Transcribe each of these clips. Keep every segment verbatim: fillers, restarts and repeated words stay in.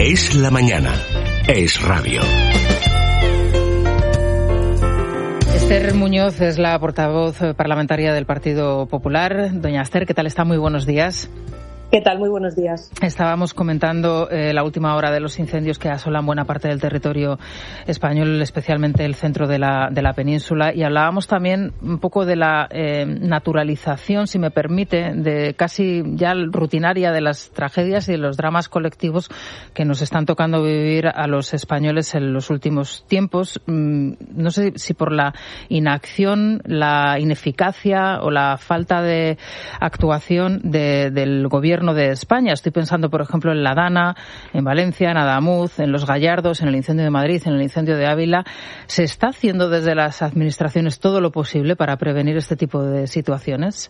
Es la mañana. Es radio. Esther Muñoz es la portavoz parlamentaria del Partido Popular. Doña Esther, ¿qué tal está? Muy buenos días. ¿Qué tal? Muy buenos días. Estábamos comentando eh, la última hora de los incendios que asolan buena parte del territorio español, especialmente el centro de la, de la península, y hablábamos también un poco de la eh, naturalización, si me permite, de casi ya rutinaria de las tragedias y de los dramas colectivos que nos están tocando vivir a los españoles en los últimos tiempos. No sé si por la inacción, la ineficacia o la falta de actuación de, del gobierno de España. Estoy pensando, por ejemplo, en La Dana, en Valencia, en Adamuz, en Los Gallardos, en el incendio de Madrid, en el incendio de Ávila. ¿Se está haciendo desde las administraciones todo lo posible para prevenir este tipo de situaciones?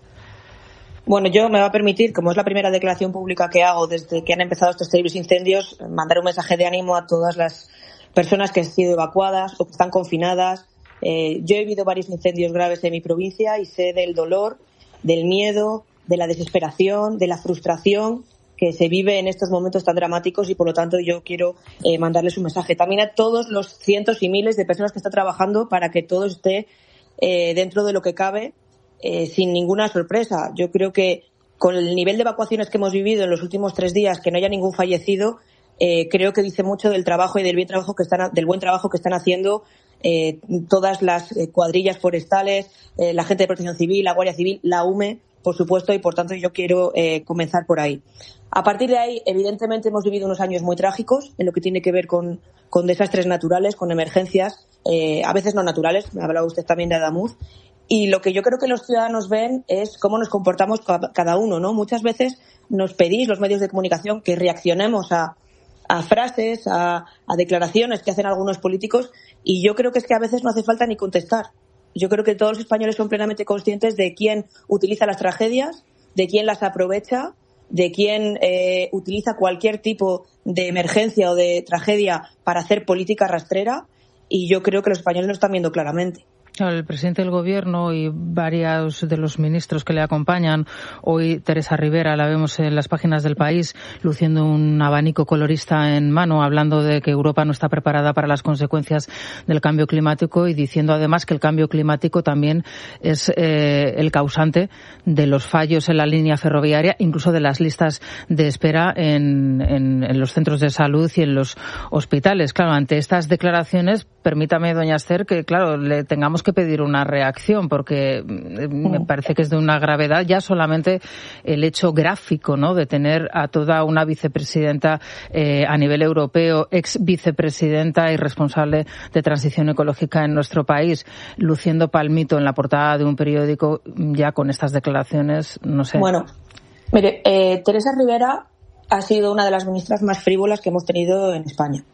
Bueno, yo me va a permitir, como es la primera declaración pública que hago desde que han empezado estos terribles incendios, mandar un mensaje de ánimo a todas las personas que han sido evacuadas o que están confinadas. Eh, yo he vivido varios incendios graves en mi provincia y sé del dolor, del miedo, de la desesperación, de la frustración que se vive en estos momentos tan dramáticos, y por lo tanto yo quiero eh, mandarles un mensaje también a todos los cientos y miles de personas que están trabajando para que todo esté eh, dentro de lo que cabe, eh, sin ninguna sorpresa. Yo creo que con el nivel de evacuaciones que hemos vivido en los últimos tres días, que no haya ningún fallecido, eh, creo que dice mucho del trabajo y del bien trabajo que están, del buen trabajo que están haciendo eh, todas las eh, cuadrillas forestales, eh, la gente de Protección Civil, la Guardia Civil, la U M E, por supuesto, y por tanto yo quiero eh, comenzar por ahí. A partir de ahí, evidentemente, hemos vivido unos años muy trágicos en lo que tiene que ver con, con desastres naturales, con emergencias, eh, a veces no naturales. Me ha hablado usted también de Adamuz. Y lo que yo creo que los ciudadanos ven es cómo nos comportamos cada uno, ¿no? Muchas veces nos pedís, los medios de comunicación, que reaccionemos a, a frases, a, a declaraciones que hacen algunos políticos, y yo creo que es que a veces no hace falta ni contestar. Yo creo que todos los españoles son plenamente conscientes de quién utiliza las tragedias, de quién las aprovecha, de quién eh, utiliza cualquier tipo de emergencia o de tragedia para hacer política rastrera, y yo creo que los españoles lo están viendo claramente. El presidente del Gobierno y varios de los ministros que le acompañan, hoy Teresa Rivera, la vemos en las páginas del País, luciendo un abanico colorista en mano, hablando de que Europa no está preparada para las consecuencias del cambio climático, y diciendo además que el cambio climático también es eh, el causante de los fallos en la línea ferroviaria, incluso de las listas de espera en, en, en los centros de salud y en los hospitales. Claro, ante estas declaraciones, permítame, doña Esther, que claro, le tengamos que pedir una reacción, porque me parece que es de una gravedad ya solamente el hecho gráfico, ¿no?, de tener a toda una vicepresidenta eh, a nivel europeo, ex vicepresidenta y responsable de transición ecológica en nuestro país, luciendo palmito en la portada de un periódico ya con estas declaraciones, no sé. Bueno, mire, eh, Teresa Rivera ha sido una de las ministras más frívolas que hemos tenido en España.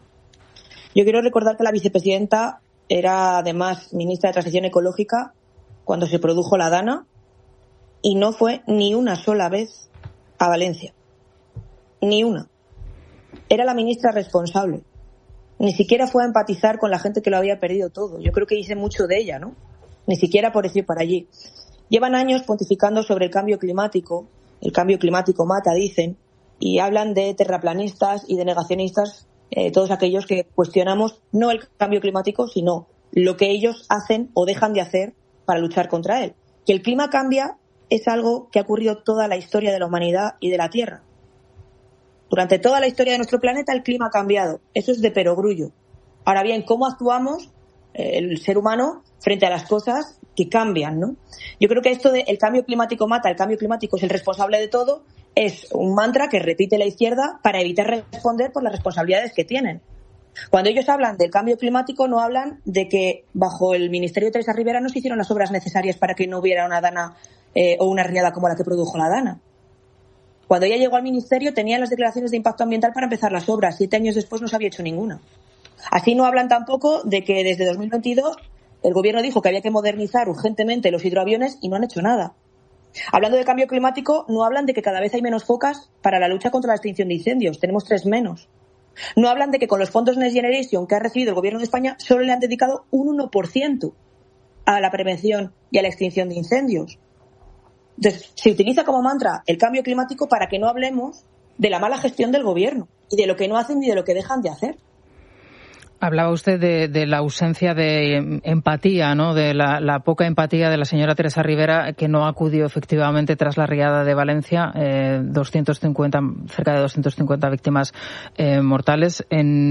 Yo quiero recordar que la vicepresidenta era además ministra de Transición Ecológica cuando se produjo la Dana, y no fue ni una sola vez a Valencia. Ni una. Era la ministra responsable. Ni siquiera fue a empatizar con la gente que lo había perdido todo. Yo creo que dice mucho de ella, ¿no? Ni siquiera por ir para allí. Llevan años pontificando sobre el cambio climático. El cambio climático mata, dicen, y hablan de terraplanistas y de negacionistas, Eh, todos aquellos que cuestionamos no el cambio climático, sino lo que ellos hacen o dejan de hacer para luchar contra él. Que el clima cambia es algo que ha ocurrido toda la historia de la humanidad y de la Tierra. Durante toda la historia de nuestro planeta el clima ha cambiado. Eso es de perogrullo. Ahora bien, ¿cómo actuamos eh, el ser humano frente a las cosas que cambian, ¿no? Yo creo que esto de el cambio climático mata, el cambio climático es el responsable de todo, es un mantra que repite la izquierda para evitar responder por las responsabilidades que tienen. Cuando ellos hablan del cambio climático, no hablan de que bajo el ministerio de Teresa Rivera no se hicieron las obras necesarias para que no hubiera una Dana eh, o una riada como la que produjo la Dana. Cuando ella llegó al ministerio tenían las declaraciones de impacto ambiental para empezar las obras. Siete años después no se había hecho ninguna. Así no hablan tampoco de que desde dos mil veintidós el gobierno dijo que había que modernizar urgentemente los hidroaviones y no han hecho nada. Hablando de cambio climático, no hablan de que cada vez hay menos focas para la lucha contra la extinción de incendios. Tenemos tres menos. No hablan de que con los fondos Next Generation que ha recibido el gobierno de España solo le han dedicado un uno por ciento a la prevención y a la extinción de incendios. Entonces, se utiliza como mantra el cambio climático para que no hablemos de la mala gestión del gobierno y de lo que no hacen ni de lo que dejan de hacer. Hablaba usted de, de la ausencia de empatía, ¿no? De la, la poca empatía de la señora Teresa Rivera, que no acudió efectivamente tras la riada de Valencia, eh, doscientos cincuenta, cerca de doscientas cincuenta víctimas eh, mortales.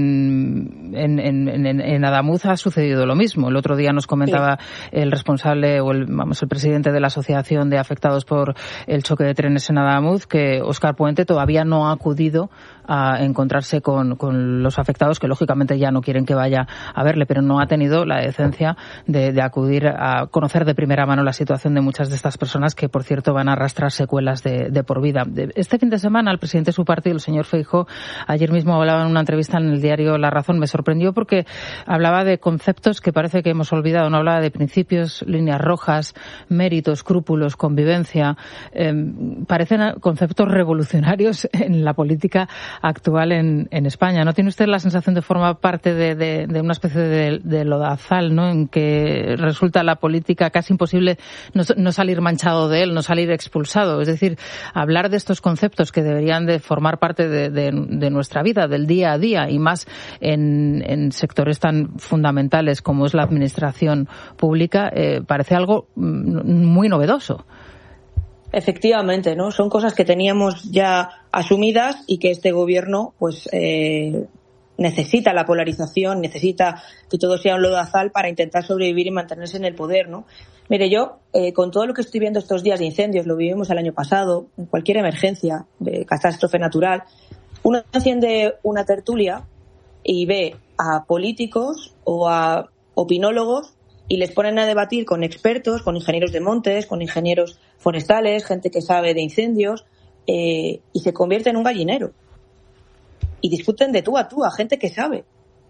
En, en, en, en, en Adamuz ha sucedido lo mismo. El otro día nos comentaba sí. el responsable o el, vamos, el presidente de la Asociación de Afectados por el Choque de Trenes en Adamuz, que Óscar Puente todavía no ha acudido a encontrarse con, con los afectados, que lógicamente ya no quieren que vaya a verle, pero no ha tenido la decencia de, de acudir a conocer de primera mano la situación de muchas de estas personas que, por cierto, van a arrastrar secuelas de, de por vida. Este fin de semana, el presidente de su partido, el señor Feijóo, ayer mismo hablaba en una entrevista en el diario La Razón. Me sorprendió porque hablaba de conceptos que parece que hemos olvidado. No hablaba de principios, líneas rojas, mérito, escrúpulos, convivencia. Eh, parecen conceptos revolucionarios en la política actual en, en España. ¿No tiene usted la sensación de formar parte de, de, de una especie de, de lodazal, ¿no? En que resulta la política casi imposible no, no salir manchado de él, no salir expulsado? Es decir, hablar de estos conceptos que deberían de formar parte de, de, de nuestra vida, del día a día, y más en, en sectores tan fundamentales como es la administración pública, eh, parece algo muy novedoso. Efectivamente, ¿no? Son cosas que teníamos ya asumidas y que este gobierno, pues, eh, necesita la polarización, necesita que todo sea un lodazal para intentar sobrevivir y mantenerse en el poder, ¿no? Mire, yo, eh, con todo lo que estoy viendo estos días de incendios, lo vivimos el año pasado, en cualquier emergencia de catástrofe natural, uno enciende una tertulia y ve a políticos o a opinólogos y les ponen a debatir con expertos, con ingenieros de montes, con ingenieros forestales, gente que sabe de incendios, eh, y se convierte en un gallinero. Y discuten de tú a tú a gente que sabe.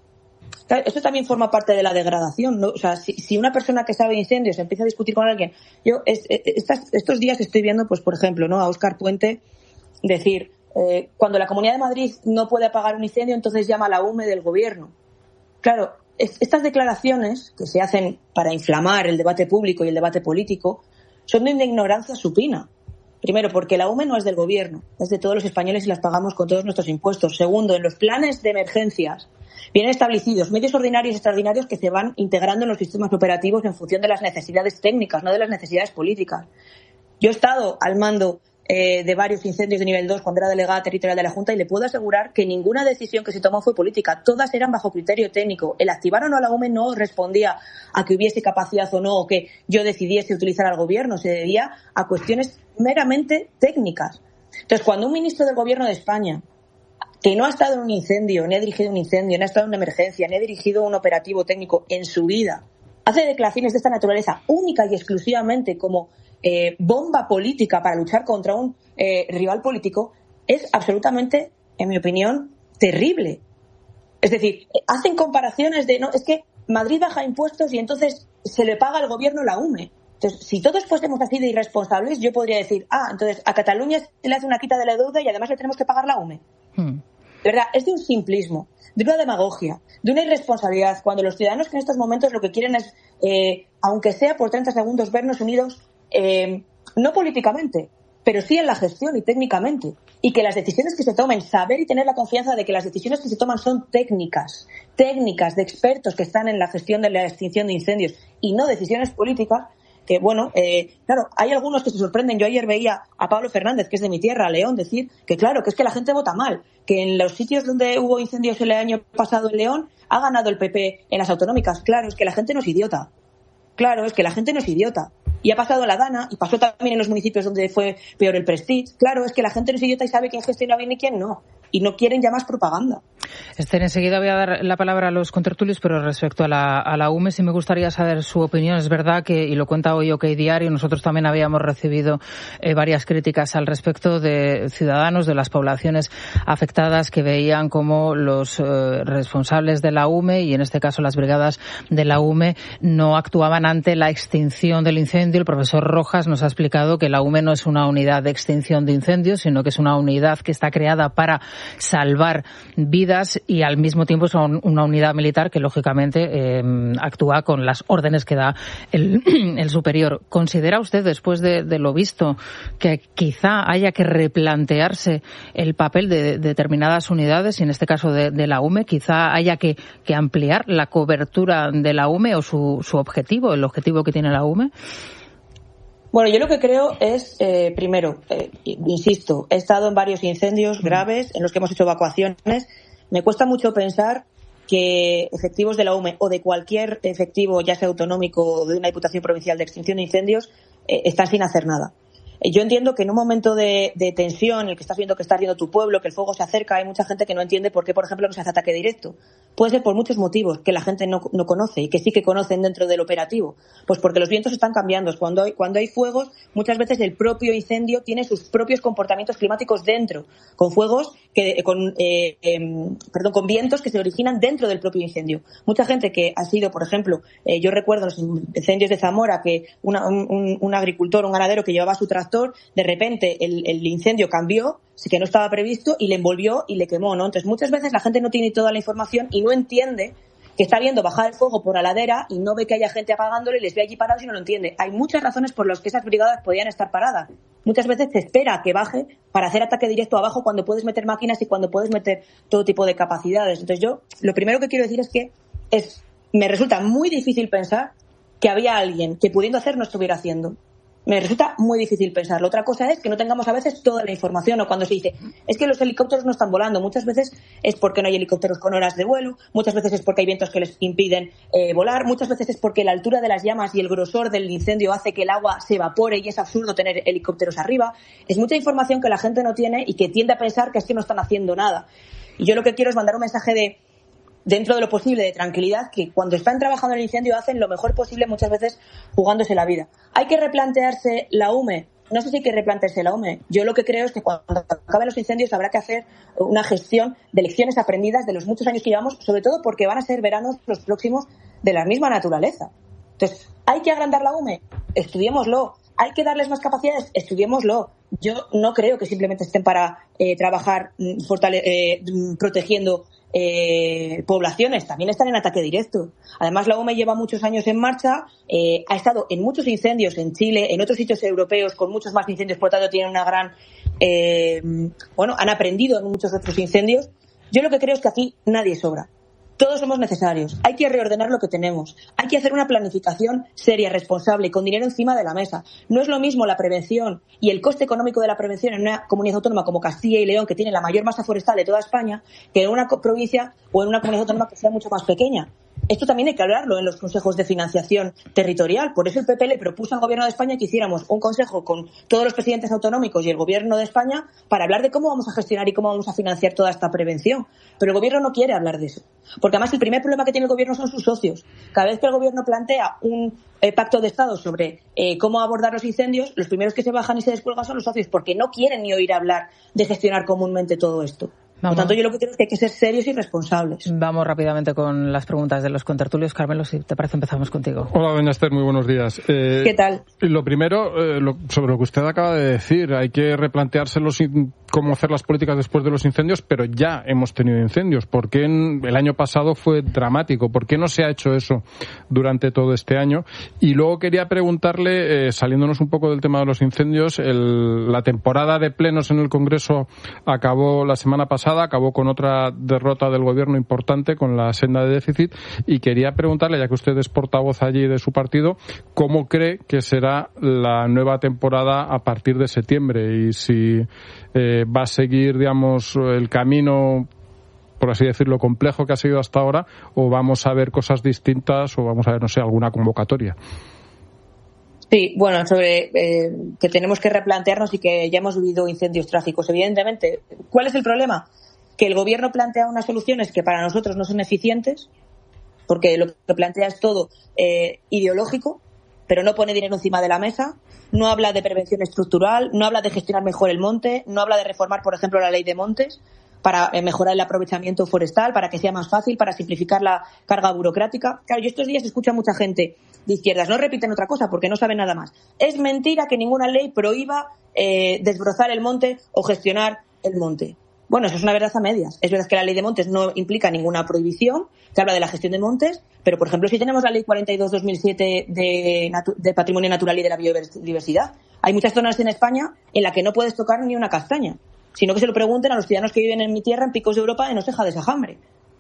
Esto también forma parte de la degradación, ¿no? O sea, si, si una persona que sabe de incendios empieza a discutir con alguien... Yo es, estas, estos días estoy viendo, pues por ejemplo, ¿no? A Óscar Puente decir, eh, cuando la Comunidad de Madrid no puede apagar un incendio, entonces llama a la U M E del gobierno. Claro, estas declaraciones que se hacen para inflamar el debate público y el debate político son de una ignorancia supina. Primero, porque la U M E no es del gobierno, es de todos los españoles y las pagamos con todos nuestros impuestos. Segundo, en los planes de emergencias vienen establecidos medios ordinarios y extraordinarios que se van integrando en los sistemas operativos en función de las necesidades técnicas, no de las necesidades políticas. Yo he estado al mando eh, de varios incendios de nivel dos cuando era delegada territorial de la Junta y le puedo asegurar que ninguna decisión que se tomó fue política. Todas eran bajo criterio técnico. El activar o no a la U M E no respondía a que hubiese capacidad o no, o que yo decidiese utilizar al gobierno. Se debía a cuestiones meramente técnicas. Entonces, cuando un ministro del gobierno de España, que no ha estado en un incendio, ni ha dirigido un incendio, ni ha estado en una emergencia, ni ha dirigido un operativo técnico en su vida, hace declaraciones de esta naturaleza única y exclusivamente como eh, bomba política para luchar contra un eh, rival político, es absolutamente, en mi opinión, terrible. Es decir, hacen comparaciones de, no, es que Madrid baja impuestos y entonces se le paga al gobierno la U M E. Entonces, si todos fuésemos así de irresponsables, yo podría decir, ah, entonces a Cataluña se le hace una quita de la deuda y además le tenemos que pagar la U M E. Hmm. De verdad, es de un simplismo, de una demagogia, de una irresponsabilidad, cuando los ciudadanos que en estos momentos lo que quieren es, eh, aunque sea por treinta segundos, vernos unidos, eh, no políticamente, pero sí en la gestión y técnicamente. Y que las decisiones que se tomen, saber y tener la confianza de que las decisiones que se toman son técnicas, técnicas de expertos que están en la gestión de la extinción de incendios y no decisiones políticas. Que bueno, eh, claro, hay algunos que se sorprenden. Yo ayer veía a Pablo Fernández, que es de mi tierra, León, decir que claro, que es que la gente vota mal, que en los sitios donde hubo incendios el año pasado en León ha ganado el P P en las autonómicas. Claro, es que la gente no es idiota. Claro, es que la gente no es idiota. Y ha pasado en la Dana, y pasó también en los municipios donde fue peor el Prestige. Claro, es que la gente no es idiota y sabe quién gestiona bien y quién no. Y no quieren ya más propaganda. Esther, enseguida voy a dar la palabra a los contertulios, pero respecto a la, a la U M E sí me gustaría saber su opinión. Es verdad que, y lo cuenta hoy OK Diario, nosotros también habíamos recibido eh, varias críticas al respecto de ciudadanos, de las poblaciones afectadas que veían como los eh, responsables de la U M E, y en este caso las brigadas de la U M E, no actuaban ante la extinción del incendio. El profesor Rojas nos ha explicado que la U M E no es una unidad de extinción de incendios, sino que es una unidad que está creada para salvar vidas brigadas y al mismo tiempo son una unidad militar que lógicamente eh, actúa con las órdenes que da el, el superior. ¿Considera usted, después de, de lo visto, que quizá haya que replantearse el papel de, de determinadas unidades, y en este caso de, de la U M E, quizá haya que, que ampliar la cobertura de la U M E o su, su objetivo, el objetivo que tiene la U M E? Bueno, yo lo que creo es, eh, primero, eh, insisto, he estado en varios incendios graves en los que hemos hecho evacuaciones. Me cuesta mucho pensar que efectivos de la U M E o de cualquier efectivo, ya sea autonómico o de una Diputación Provincial de Extinción de Incendios, eh, están sin hacer nada. Yo entiendo que en un momento de, de tensión, en el que estás viendo que está ardiendo tu pueblo, que el fuego se acerca, hay mucha gente que no entiende por qué, por ejemplo, no se hace ataque directo. Puede ser por muchos motivos que la gente no, no conoce y que sí que conocen dentro del operativo. Pues porque los vientos están cambiando. Cuando hay, cuando hay fuegos, muchas veces el propio incendio tiene sus propios comportamientos climáticos dentro, con fuegos, que, con, eh, eh, perdón, con vientos que se originan dentro del propio incendio. Mucha gente que ha sido, por ejemplo, eh, yo recuerdo los incendios de Zamora, que una, un, un agricultor, un ganadero que llevaba su tractor, de repente el, el incendio cambió, que no estaba previsto, y le envolvió y le quemó, ¿no? Entonces, muchas veces la gente no tiene toda la información y no entiende que está viendo bajar el fuego por la ladera y no ve que haya gente apagándole y les ve allí parados y no lo entiende. Hay muchas razones por las que esas brigadas podían estar paradas. Muchas veces se espera que baje para hacer ataque directo abajo cuando puedes meter máquinas y cuando puedes meter todo tipo de capacidades. Entonces, yo lo primero que quiero decir es que es me resulta muy difícil pensar que había alguien que, pudiendo hacer, no estuviera haciendo. Me resulta muy difícil pensarlo. Otra cosa es que no tengamos a veces toda la información, o cuando se dice es que los helicópteros no están volando. Muchas veces es porque no hay helicópteros con horas de vuelo, muchas veces es porque hay vientos que les impiden eh, volar, muchas veces es porque la altura de las llamas y el grosor del incendio hace que el agua se evapore y es absurdo tener helicópteros arriba. Es mucha información que la gente no tiene y que tiende a pensar que es que no están haciendo nada. Y yo lo que quiero es mandar un mensaje de, dentro de lo posible, de tranquilidad, que cuando están trabajando en el incendio hacen lo mejor posible, muchas veces jugándose la vida. ¿Hay que replantearse la U M E? No sé si hay que replantearse la U M E. Yo lo que creo es que cuando acaben los incendios habrá que hacer una gestión de lecciones aprendidas de los muchos años que llevamos, sobre todo porque van a ser veranos los próximos de la misma naturaleza. Entonces, ¿hay que agrandar la U M E? Estudiémoslo. ¿Hay que darles más capacidades? Estudiémoslo. Yo no creo que simplemente estén para eh, trabajar fortale- eh, protegiendo eh, poblaciones. También están en ataque directo. Además, la U M E lleva muchos años en marcha, eh, ha estado en muchos incendios en Chile, en otros sitios europeos con muchos más incendios, por lo tanto tienen una gran... Eh, bueno, han aprendido en muchos otros incendios. Yo lo que creo es que aquí nadie sobra. Todos somos necesarios. Hay que reordenar lo que tenemos. Hay que hacer una planificación seria, responsable y con dinero encima de la mesa. No es lo mismo la prevención y el coste económico de la prevención en una comunidad autónoma como Castilla y León, que tiene la mayor masa forestal de toda España, que en una provincia o en una comunidad autónoma que sea mucho más pequeña. Esto también hay que hablarlo en los consejos de financiación territorial. Por eso el P P le propuso al Gobierno de España que hiciéramos un consejo con todos los presidentes autonómicos y el Gobierno de España para hablar de cómo vamos a gestionar y cómo vamos a financiar toda esta prevención. Pero el Gobierno no quiere hablar de eso. Porque además el primer problema que tiene el Gobierno son sus socios. Cada vez que el Gobierno plantea un eh, pacto de Estado sobre eh, cómo abordar los incendios, los primeros que se bajan y se descuelgan son los socios, porque no quieren ni oír hablar de gestionar comúnmente todo esto. Vamos. Por tanto, yo lo que creo es que hay que ser serios y responsables. Vamos rápidamente con las preguntas de los contertulios. Carmelo, si te parece, empezamos contigo. Hola, doña Esther, muy buenos días. Eh, ¿Qué tal? Lo primero, eh, lo, sobre lo que usted acaba de decir, hay que replantearse los, cómo hacer las políticas después de los incendios, pero ya hemos tenido incendios. ¿Por qué en, el año pasado fue dramático? ¿Por qué no se ha hecho eso durante todo este año? Y luego quería preguntarle, eh, saliéndonos un poco del tema de los incendios, el, la temporada de plenos en el Congreso acabó la semana pasada, acabó con otra derrota del Gobierno importante, con la senda de déficit, y quería preguntarle, ya que usted es portavoz allí de su partido, ¿cómo cree que será la nueva temporada a partir de septiembre? Y si eh, va a seguir, digamos, el camino, por así decirlo, complejo que ha sido hasta ahora, o vamos a ver cosas distintas, o vamos a ver, no sé, alguna convocatoria. Sí, bueno, sobre eh, que tenemos que replantearnos y que ya hemos vivido incendios trágicos. Evidentemente, ¿cuál es el problema? Que el Gobierno plantea unas soluciones que para nosotros no son eficientes, porque lo que plantea es todo eh, ideológico, pero no pone dinero encima de la mesa, no habla de prevención estructural, no habla de gestionar mejor el monte, no habla de reformar, por ejemplo, la ley de montes para mejorar el aprovechamiento forestal, para que sea más fácil, para simplificar la carga burocrática. Claro, yo estos días escucho a mucha gente de izquierdas, no repiten otra cosa porque no saben nada más. Es mentira que ninguna ley prohíba eh, desbrozar el monte o gestionar el monte. Bueno, eso es una verdad a medias. Es verdad que la ley de montes no implica ninguna prohibición, que habla de la gestión de montes, pero, por ejemplo, si tenemos la ley cuarenta y dos barra dos mil siete de, natu- de patrimonio natural y de la biodiversidad, hay muchas zonas en España en las que no puedes tocar ni una castaña, sino que se lo pregunten a los ciudadanos que viven en mi tierra, en Picos de Europa, en Oseja de Sajambre.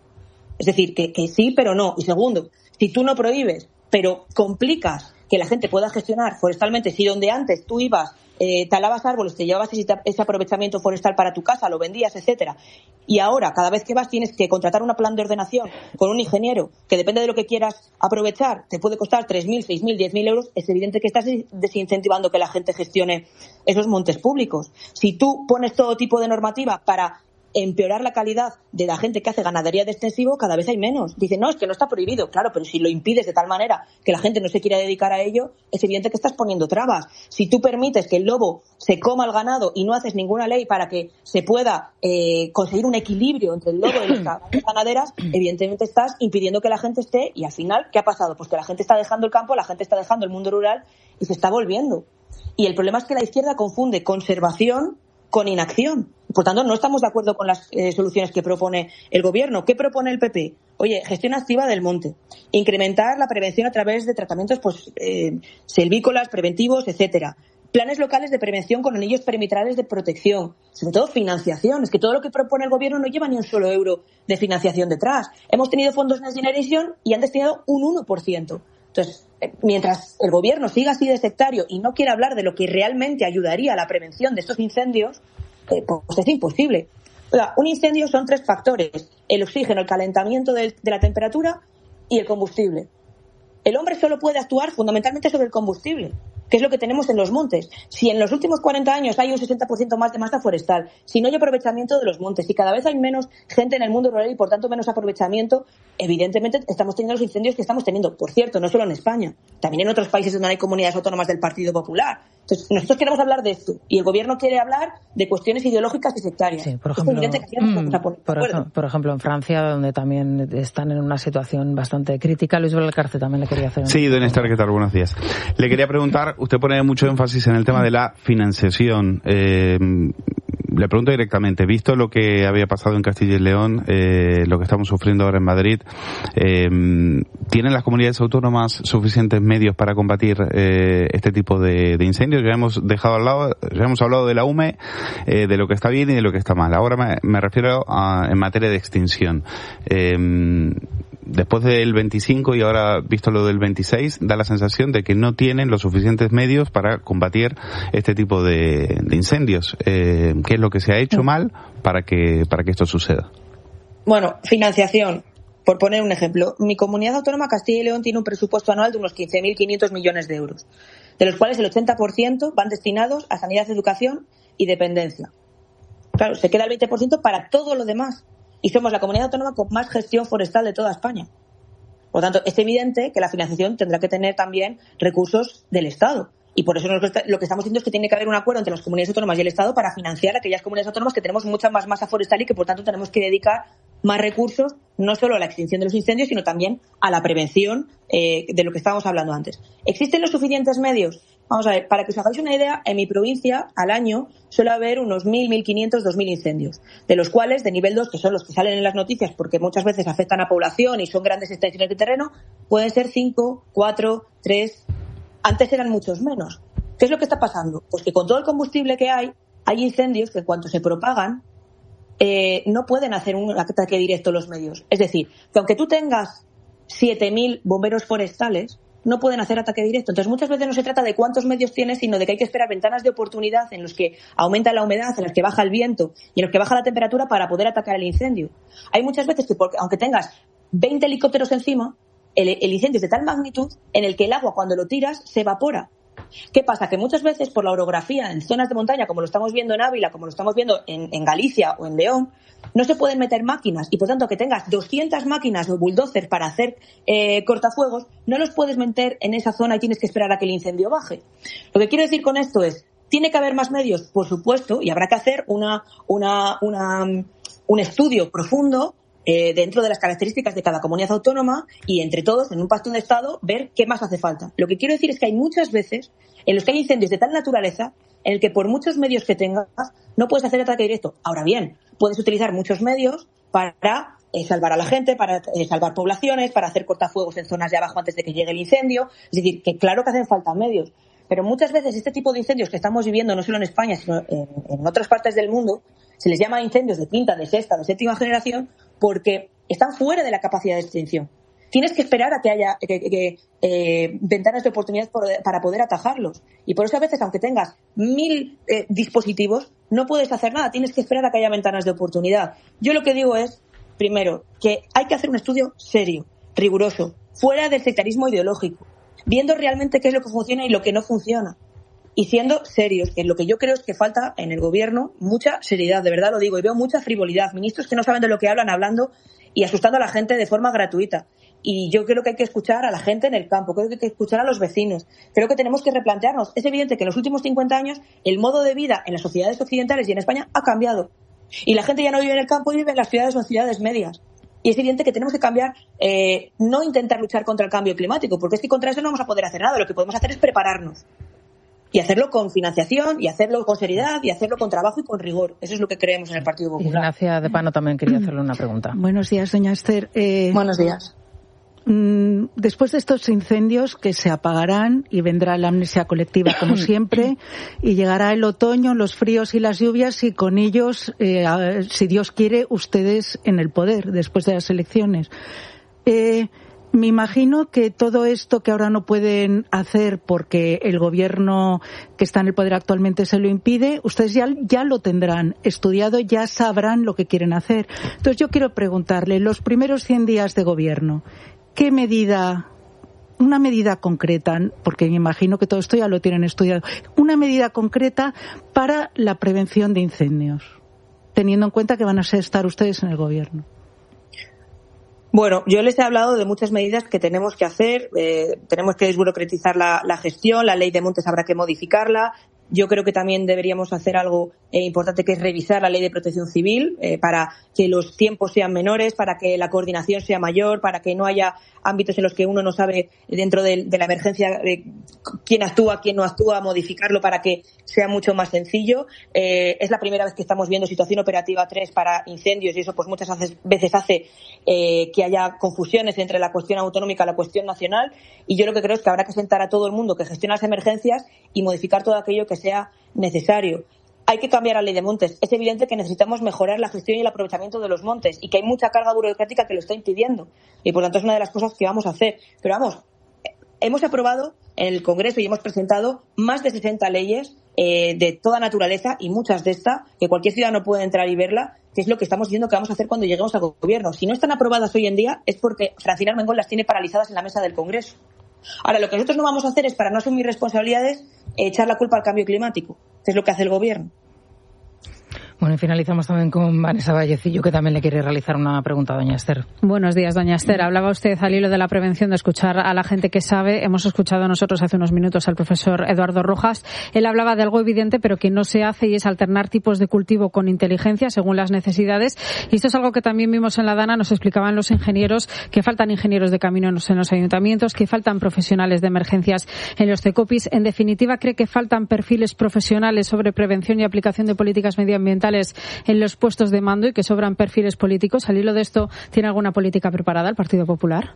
Es decir, que, que sí, pero no. Y segundo, si tú no prohíbes, pero complicas que la gente pueda gestionar forestalmente, si donde antes tú ibas, eh, talabas árboles, te llevabas ese, ese aprovechamiento forestal para tu casa, lo vendías, etcétera, y ahora cada vez que vas tienes que contratar un plan de ordenación con un ingeniero que depende de lo que quieras aprovechar, te puede costar tres mil, seis mil, diez mil euros, es evidente que estás desincentivando que la gente gestione esos montes públicos. Si tú pones todo tipo de normativa para empeorar la calidad de la gente que hace ganadería de extensivo, cada vez hay menos. Dicen, no, es que no está prohibido. Claro, pero si lo impides de tal manera que la gente no se quiera dedicar a ello, es evidente que estás poniendo trabas. Si tú permites que el lobo se coma el ganado y no haces ninguna ley para que se pueda eh, conseguir un equilibrio entre el lobo y las ganaderas, evidentemente estás impidiendo que la gente esté, y al final, ¿qué ha pasado? Pues que la gente está dejando el campo, la gente está dejando el mundo rural y se está volviendo. Y el problema es que la izquierda confunde conservación con inacción. Por tanto, no estamos de acuerdo con las eh, soluciones que propone el Gobierno. ¿Qué propone el P P? Oye, gestión activa del monte. Incrementar la prevención a través de tratamientos pues eh, selvícolas, preventivos, etcétera. Planes locales de prevención con anillos perimetrales de protección. Sobre todo financiación. Es que todo lo que propone el Gobierno no lleva ni un solo euro de financiación detrás. Hemos tenido fondos Next Generation y han destinado un uno por ciento. Entonces, mientras el Gobierno siga así de sectario y no quiera hablar de lo que realmente ayudaría a la prevención de estos incendios, eh, pues es imposible. O sea, un incendio son tres factores: el oxígeno, el calentamiento de, de la temperatura y el combustible. El hombre solo puede actuar fundamentalmente sobre el combustible, que es lo que tenemos en los montes. Si en los últimos cuarenta años hay un sesenta por ciento más de masa forestal, si no hay aprovechamiento de los montes, si cada vez hay menos gente en el mundo rural y por tanto menos aprovechamiento, evidentemente estamos teniendo los incendios que estamos teniendo. Por cierto, no solo en España, también en otros países donde hay comunidades autónomas del Partido Popular. Entonces, nosotros queremos hablar de esto y el Gobierno quiere hablar de cuestiones ideológicas y sectarias. Sí, por ejemplo, es que mm, por, ej- por ejemplo, en Francia, donde también están en una situación bastante crítica. Luis Valcarce también le quería hacer. Sí, don Esther, ¿qué tal? Buenos días. Le quería preguntar, usted pone mucho énfasis en el tema de la financiación. Eh, le pregunto directamente, visto lo que había pasado en Castilla y León, eh, lo que estamos sufriendo ahora en Madrid, eh, ¿tienen las comunidades autónomas suficientes medios para combatir eh, este tipo de, de incendios? Ya hemos dejado al lado, ya hemos hablado de la U M E, eh, de lo que está bien y de lo que está mal. Ahora me, me refiero a, en materia de extinción. Eh, Después del veinticinco y ahora visto lo del veintiséis, da la sensación de que no tienen los suficientes medios para combatir este tipo de, de incendios. Eh, ¿Qué es lo que se ha hecho mal para que para que esto suceda? Bueno, financiación. Por poner un ejemplo, mi comunidad autónoma Castilla y León tiene un presupuesto anual de unos quince mil quinientos millones de euros, de los cuales el ochenta por ciento van destinados a sanidad, educación y dependencia. Claro, se queda el veinte por ciento para todo lo demás. Y somos la comunidad autónoma con más gestión forestal de toda España. Por lo tanto, es evidente que la financiación tendrá que tener también recursos del Estado. Y por eso lo que estamos diciendo es que tiene que haber un acuerdo entre las comunidades autónomas y el Estado para financiar a aquellas comunidades autónomas que tenemos mucha más masa forestal y que, por tanto, tenemos que dedicar más recursos no solo a la extinción de los incendios, sino también a la prevención eh, de lo que estábamos hablando antes. ¿Existen los suficientes medios? Vamos a ver, para que os hagáis una idea, en mi provincia, al año, suele haber unos mil, mil quinientos, dos mil incendios, de los cuales, de nivel dos, que son los que salen en las noticias porque muchas veces afectan a población y son grandes extensiones de terreno, pueden ser cinco, cuatro, tres, antes eran muchos menos. ¿Qué es lo que está pasando? Pues que con todo el combustible que hay, hay incendios que en cuanto se propagan, eh, no pueden hacer un ataque directo los medios. Es decir, que aunque tú tengas siete mil bomberos forestales, no pueden hacer ataque directo. Entonces, muchas veces no se trata de cuántos medios tienes, sino de que hay que esperar ventanas de oportunidad en los que aumenta la humedad, en los que baja el viento y en los que baja la temperatura para poder atacar el incendio. Hay muchas veces que, porque, aunque tengas veinte helicópteros encima, el, el incendio es de tal magnitud en el que el agua, cuando lo tiras, se evapora. ¿Qué pasa? Que muchas veces, por la orografía en zonas de montaña, como lo estamos viendo en Ávila, como lo estamos viendo en, en Galicia o en León, no se pueden meter máquinas y, por tanto, que tengas doscientas máquinas o bulldozers para hacer eh, cortafuegos, no los puedes meter en esa zona y tienes que esperar a que el incendio baje. Lo que quiero decir con esto es, ¿tiene que haber más medios? Por supuesto, y habrá que hacer una, una, una, un estudio profundo eh, dentro de las características de cada comunidad autónoma y, entre todos, en un pacto de Estado, ver qué más hace falta. Lo que quiero decir es que hay muchas veces en los que hay incendios de tal naturaleza en el que por muchos medios que tengas no puedes hacer ataque directo. Ahora bien, puedes utilizar muchos medios para eh, salvar a la gente, para eh, salvar poblaciones, para hacer cortafuegos en zonas de abajo antes de que llegue el incendio. Es decir, que claro que hacen falta medios. Pero muchas veces este tipo de incendios que estamos viviendo, no solo en España, sino en, en otras partes del mundo, se les llama incendios de quinta, de sexta, de séptima generación, porque están fuera de la capacidad de extinción. Tienes que esperar a que haya que, que, eh, ventanas de oportunidad por, para poder atajarlos. Y por eso a veces, aunque tengas mil eh, dispositivos, no puedes hacer nada. Tienes que esperar a que haya ventanas de oportunidad. Yo lo que digo es, primero, que hay que hacer un estudio serio, riguroso, fuera del sectarismo ideológico, viendo realmente qué es lo que funciona y lo que no funciona. Y siendo serios, que lo que yo creo es que falta en el gobierno mucha seriedad, de verdad lo digo, y veo mucha frivolidad. Ministros que no saben de lo que hablan, hablando y asustando a la gente de forma gratuita. Y yo creo que hay que escuchar a la gente en el campo, creo que hay que escuchar a los vecinos, creo que tenemos que replantearnos. Es evidente que en los últimos cincuenta años el modo de vida en las sociedades occidentales y en España ha cambiado. Y la gente ya no vive en el campo y vive en las ciudades o en ciudades medias. Y es evidente que tenemos que cambiar, eh, no intentar luchar contra el cambio climático, porque es que contra eso no vamos a poder hacer nada. Lo que podemos hacer es prepararnos. Y hacerlo con financiación, y hacerlo con seriedad, y hacerlo con trabajo y con rigor. Eso es lo que creemos en el Partido Popular. Ignacia de Pano también quería hacerle una pregunta. Buenos días, doña Esther. Eh, Buenos días. Después de estos incendios que se apagarán y vendrá la amnesia colectiva como siempre y llegará el otoño, los fríos y las lluvias y con ellos, eh, si Dios quiere, ustedes en el poder después de las elecciones. Eh, me imagino que todo esto que ahora no pueden hacer porque el gobierno que está en el poder actualmente se lo impide, ustedes ya, ya lo tendrán estudiado, ya sabrán lo que quieren hacer. Entonces yo quiero preguntarle, los primeros cien días de gobierno, ¿qué medida, una medida concreta, porque me imagino que todo esto ya lo tienen estudiado, una medida concreta para la prevención de incendios, teniendo en cuenta que van a estar ustedes en el gobierno? Bueno, yo les he hablado de muchas medidas que tenemos que hacer. Eh, tenemos que desburocratizar la, la gestión, la ley de montes habrá que modificarla. Yo creo que también deberíamos hacer algo eh, importante, que es revisar la ley de protección civil eh, para que los tiempos sean menores, para que la coordinación sea mayor, para que no haya ámbitos en los que uno no sabe dentro de, de la emergencia eh, quién actúa, quién no actúa, modificarlo para que sea mucho más sencillo. Eh, es la primera vez que estamos viendo situación operativa tres para incendios y eso pues muchas veces hace eh, que haya confusiones entre la cuestión autonómica y la cuestión nacional, y yo lo que creo es que habrá que sentar a todo el mundo que gestiona las emergencias y modificar todo aquello que sea necesario. Hay que cambiar la ley de montes. Es evidente que necesitamos mejorar la gestión y el aprovechamiento de los montes y que hay mucha carga burocrática que lo está impidiendo. Y por lo tanto es una de las cosas que vamos a hacer. Pero vamos, hemos aprobado en el Congreso y hemos presentado más de sesenta leyes eh, de toda naturaleza y muchas de estas que cualquier ciudadano puede entrar y verla, que es lo que estamos diciendo que vamos a hacer cuando lleguemos al gobierno. Si no están aprobadas hoy en día es porque Francina Armengol las tiene paralizadas en la mesa del Congreso. Ahora, lo que nosotros no vamos a hacer es, para no asumir responsabilidades, echar la culpa al cambio climático, que es lo que hace el gobierno. Bueno, y finalizamos también con Vanessa Vallecillo, que también le quiere realizar una pregunta a doña Esther. Buenos días, doña Esther. Hablaba usted al hilo de la prevención, de escuchar a la gente que sabe. Hemos escuchado nosotros hace unos minutos al profesor Eduardo Rojas. Él hablaba de algo evidente, pero que no se hace, y es alternar tipos de cultivo con inteligencia según las necesidades. Y esto es algo que también vimos en la Dana. Nos explicaban los ingenieros que faltan ingenieros de caminos en los ayuntamientos, que faltan profesionales de emergencias en los CECOPIs. En definitiva, ¿cree que faltan perfiles profesionales sobre prevención y aplicación de políticas medioambientales en los puestos de mando y que sobran perfiles políticos? Al hilo de esto, ¿tiene alguna política preparada el Partido Popular?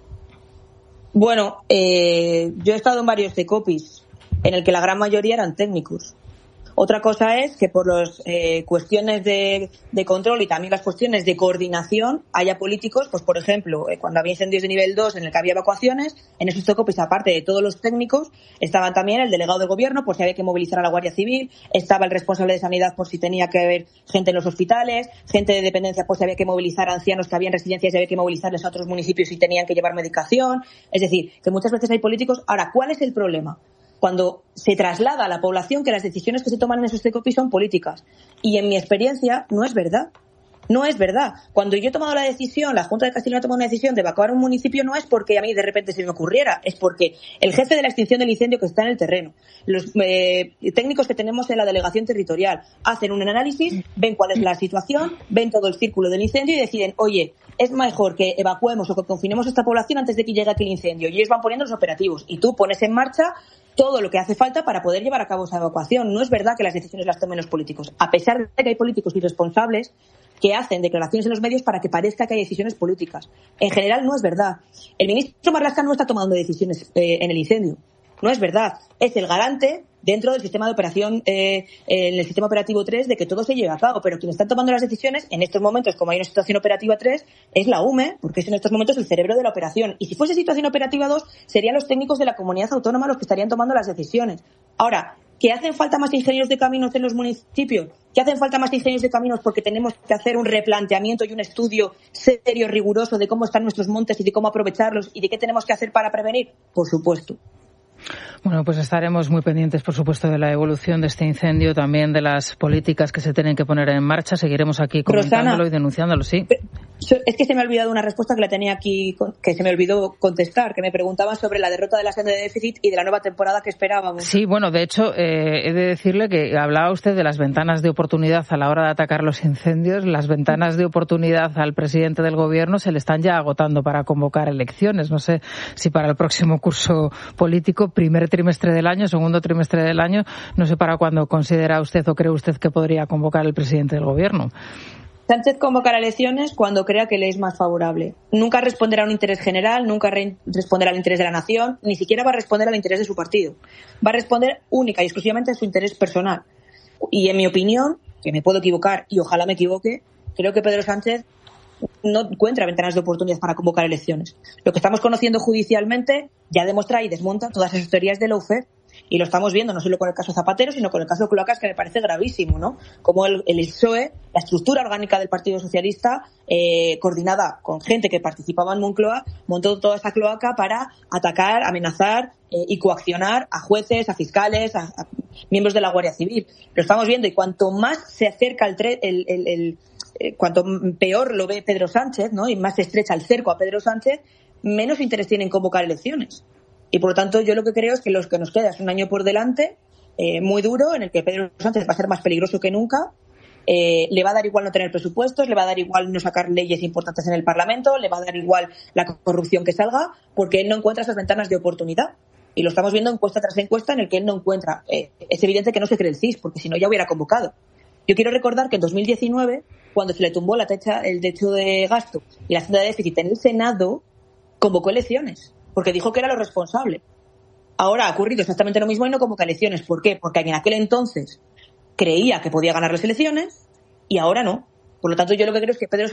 Bueno, eh, yo he estado en varios CECOPIs en el que la gran mayoría eran técnicos. Otra cosa es que por las eh, cuestiones de, de control y también las cuestiones de coordinación haya políticos, pues por ejemplo, eh, cuando había incendios de nivel dos en el que había evacuaciones, en esos CECOPIs, aparte de todos los técnicos, estaban también el delegado del gobierno por si había que movilizar a la Guardia Civil, estaba el responsable de sanidad por si tenía que haber gente en los hospitales, gente de dependencia por si había que movilizar a ancianos que habían residencias y había que movilizarles a otros municipios si tenían que llevar medicación. Es decir, que muchas veces hay políticos. Ahora, ¿cuál es el problema? Cuando se traslada a la población que las decisiones que se toman en esos CECOPIs son políticas. Y en mi experiencia no es verdad. No es verdad. Cuando yo he tomado la decisión, la Junta de Castilla y León ha tomado una decisión de evacuar un municipio, no es porque a mí de repente se me ocurriera, es porque el jefe de la extinción del incendio que está en el terreno, los eh, técnicos que tenemos en la delegación territorial, hacen un análisis, ven cuál es la situación, ven todo el círculo del incendio y deciden, oye, es mejor que evacuemos o que confinemos a esta población antes de que llegue aquí el incendio. Y ellos van poniendo los operativos y tú pones en marcha todo lo que hace falta para poder llevar a cabo esa evacuación. No es verdad que las decisiones las tomen los políticos, a pesar de que hay políticos irresponsables que hacen declaraciones en los medios para que parezca que hay decisiones políticas. En general no es verdad. El ministro Marlaska no está tomando decisiones eh, en el incendio. No es verdad. Es el garante dentro del sistema de operación, eh, en el sistema operativo tres, de que todo se lleve a cabo. Pero quien está tomando las decisiones en estos momentos, como hay una situación operativa tres, es la U M E, porque es en estos momentos el cerebro de la operación. Y si fuese situación operativa dos, serían los técnicos de la comunidad autónoma los que estarían tomando las decisiones. Ahora, ¿que hacen falta más ingenieros de caminos en los municipios? ¿Que hacen falta más ingenieros de caminos porque tenemos que hacer un replanteamiento y un estudio serio, riguroso de cómo están nuestros montes y de cómo aprovecharlos y de qué tenemos que hacer para prevenir? Por supuesto. Bueno, pues estaremos muy pendientes, por supuesto, de la evolución de este incendio, también de las políticas que se tienen que poner en marcha. Seguiremos aquí comentándolo Rosana, y denunciándolo, sí. Es que se me ha olvidado una respuesta que la tenía aquí, que se me olvidó contestar, que me preguntaban sobre la derrota de la senda de déficit y de la nueva temporada que esperábamos. Sí, bueno, de hecho, eh, he de decirle que hablaba usted de las ventanas de oportunidad a la hora de atacar los incendios. Las ventanas de oportunidad al presidente del Gobierno se le están ya agotando para convocar elecciones. No sé si para el próximo curso político, primer trimestre del año, segundo trimestre del año, no sé para cuándo considera usted o cree usted que podría convocar el presidente del Gobierno. Sánchez convocará elecciones cuando crea que le es más favorable. Nunca responderá a un interés general, nunca re- responderá al interés de la nación, ni siquiera va a responder al interés de su partido. Va a responder única y exclusivamente a su interés personal. Y en mi opinión, que me puedo equivocar y ojalá me equivoque, creo que Pedro Sánchez no encuentra ventanas de oportunidad para convocar elecciones. Lo que estamos conociendo judicialmente ya demuestra y desmonta todas esas teorías de lawfare. Y lo estamos viendo no solo con el caso Zapatero, sino con el caso Cloacas, que me parece gravísimo, ¿no? Como el, el P S O E, la estructura orgánica del Partido Socialista, eh, coordinada con gente que participaba en Moncloa, montó toda esa cloaca para atacar, amenazar eh, y coaccionar a jueces, a fiscales, a, a miembros de la Guardia Civil. Lo estamos viendo y cuanto más se acerca el, tre- el, el, el eh, cuanto peor lo ve Pedro Sánchez, ¿no? Y más se estrecha el cerco a Pedro Sánchez, menos interés tiene en convocar elecciones. Y por lo tanto yo lo que creo es que los que nos queda es un año por delante eh, muy duro, en el que Pedro Sánchez va a ser más peligroso que nunca. Eh, le va a dar igual no tener presupuestos, le va a dar igual no sacar leyes importantes en el Parlamento, le va a dar igual la corrupción que salga, porque él no encuentra esas ventanas de oportunidad. Y lo estamos viendo encuesta tras encuesta en el que él no encuentra. Eh, es evidente que no se cree el C I S, porque si no ya hubiera convocado. Yo quiero recordar que en dos mil diecinueve, cuando se le tumbó la techa, el techo de gasto y la senda de déficit en el Senado, convocó elecciones, porque dijo que era lo responsable. Ahora ha ocurrido exactamente lo mismo y no convoca elecciones. ¿Por qué? Porque en aquel entonces creía que podía ganar las elecciones y ahora no. Por lo tanto, yo lo que creo es que Pedro